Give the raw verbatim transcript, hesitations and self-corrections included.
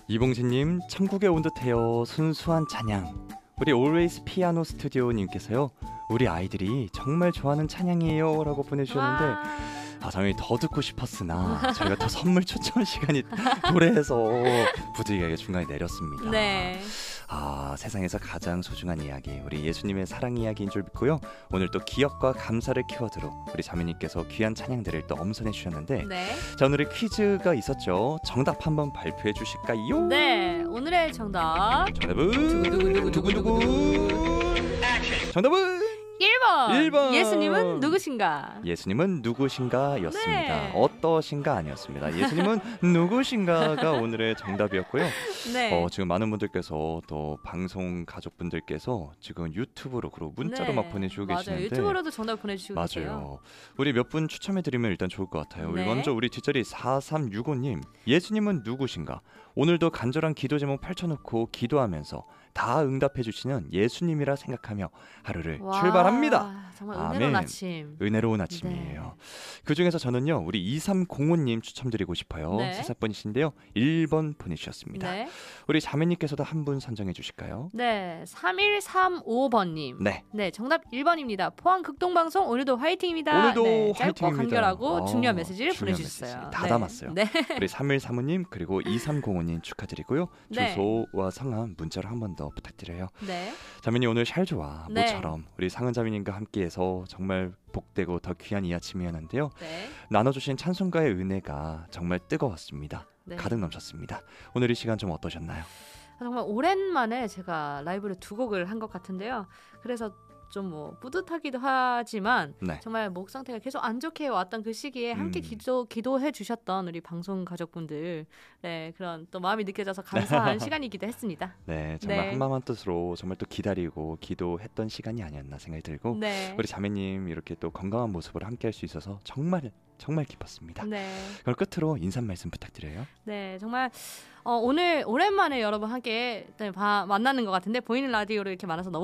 이봉진님, 천국에 온 듯해요. 순수한 찬양. 우리 Always 피아노 스튜디오님께서요, 우리 아이들이 정말 좋아하는 찬양이에요 라고 보내주셨는데, 와. 아, 당연히 더 듣고 싶었으나 저희가 또 선물 추천 시간이 도래해서 부득이하게 중간에 내렸습니다. 네. 아, 세상에서 가장 소중한 이야기, 우리 예수님의 사랑 이야기인 줄 믿고요. 오늘 또 기억과 감사를 키워드로 우리 자매님께서 귀한 찬양들을 또 엄선해 주셨는데, 네. 자, 오늘의 퀴즈가 있었죠. 정답 한번 발표해 주실까요? 네. 오늘의 정답. 정답은 두구두구두구두구. 두구두구. 정답은 일 번. 일 번. 예수님은 누구신가? 예수님은 누구신가 였습니다. 네. 어떠신가 아니었습니다. 예수님은 누구신가가 오늘의 정답이었고요. 네. 어, 지금 많은 분들께서 또 방송 가족분들께서 지금 유튜브로 그리고 문자로 네. 막 보내주고 맞아요. 계시는데, 유튜브로도 정답 보내주시고 계세요. 맞아요. 우리 몇 분 추첨해드리면 일단 좋을 것 같아요. 우리 네. 먼저 우리 뒷자리 사삼육오님, 예수님은 누구신가? 오늘도 간절한 기도 제목 펼쳐놓고 기도하면서 다 응답해주시는 예수님이라 생각하며 하루를 와, 출발합니다. 정말 아멘. 은혜로운 아침. 은혜로운 아침이에요. 그 중에서 저는요, 우리 이삼공오님 추첨드리고 싶어요. 네. 세사 번이신데요, 일 번 보내주셨습니다. 네. 우리 자매님께서도 한 분 선정해 주실까요? 네. 삼일삼오 번님. 네. 네, 정답 일 번입니다. 포항 극동방송 오늘도 화이팅입니다. 오늘도 네, 짧고 화이팅입니다. 간결하고 아, 중요한 메시지를 중요한 보내주셨어요. 메시지 다 네. 담았어요. 네. 우리 삼일삼오님 그리고 이삼공오님 축하드리고요. 네. 주소와 성함 문자로 한 번 더 부탁드려요. 네. 자매님 오늘 잘 좋아 네. 모처럼 우리 상은 자매님과 함께해서 정말 복되고 더 귀한 이 아침이었는데요. 네. 나눠주신 찬송가의 은혜가 정말 뜨거웠습니다. 네. 가득 넘쳤습니다. 오늘 이 시간 좀 어떠셨나요? 정말 오랜만에 제가 라이브를 두 곡을 한 것 같은데요. 그래서 좀 뭐 뿌듯하기도 하지만 네. 정말 목 상태가 계속 안 좋게 왔던 그 시기에 함께 음. 기도 기도해 주셨던 우리 방송 가족분들, 네, 그런 또 마음이 느껴져서 감사한 시간이기도 했습니다. 네, 정말 네. 한마음 한뜻으로 정말 또 기다리고 기도했던 시간이 아니었나 생각이 들고, 네. 우리 자매님 이렇게 또 건강한 모습으로 함께할 수 있어서 정말 정말 기뻤습니다. 네. 그럼 끝으로 인사 말씀 부탁드려요. 네, 정말 어, 오늘 오랜만에 여러분 함께 네, 봐- 만나는 것 같은데 보이는 라디오로 이렇게 만나서 너무